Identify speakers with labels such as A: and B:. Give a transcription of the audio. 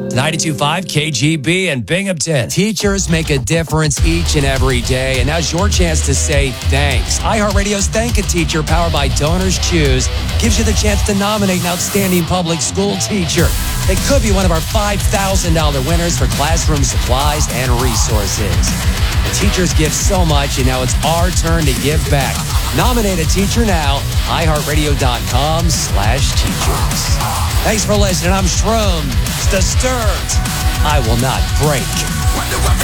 A: 92.5 KGB and Binghamton. Teachers make a difference each and every day, and now's your chance to say thanks. iHeartRadio's Thank a Teacher, powered by Donors Choose, gives you the chance to nominate an outstanding public school teacher. They could be one of our $5,000 winners for classroom supplies and resources. The teachers give so much, and now it's our turn to give back. Nominate a teacher now, iHeartRadio.com/teachers. Thanks for listening. I'm Shroom. Disturbed. I will not break.